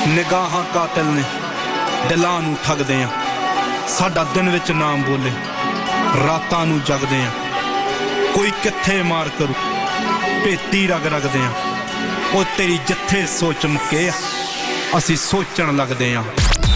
ਨਿਗਾਹਾਂ ਕਾਤਲ ਨੇ ਦਿਲਾਂ ਨੂੰ ਠੱਗਦੇ ਆ। ਸਾਡਾ ਦਿਨ ਵਿੱਚ ਨਾਮ ਬੋਲੇ ਰਾਤਾਂ ਨੂੰ ਜਗਦੇ ਆ। ਕੋਈ ਕਿੱਥੇ ਮਾਰ ਕਰੂ ਭੇਤੀ ਰਗ ਰਗਦੇ ਆ। ਉਹ ਤੇਰੀ ਜਿੱਥੇ ਸੋਚ ਮੁੱਕੇ ਆ ਅਸੀਂ ਸੋਚਣ ਲੱਗਦੇ ਆ।